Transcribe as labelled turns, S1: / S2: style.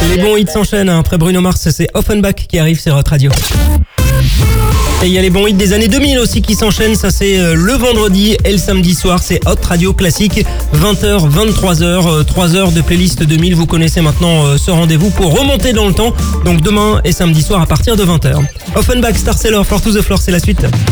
S1: Les bons hits s'enchaînent. Après Bruno Mars, c'est Offenbach qui arrive sur Hot Radio. Et il y a les bons hits des années 2000 aussi qui s'enchaînent. Ça, c'est le vendredi et le samedi soir. C'est Hot Radio Classique. 20h, 23h. 3 heures de playlist 2000. Vous connaissez maintenant ce rendez-vous pour remonter dans le temps. Donc demain et samedi soir à partir de 20h. Offenbach, Star Sailor, Floor to the Floor, c'est la suite.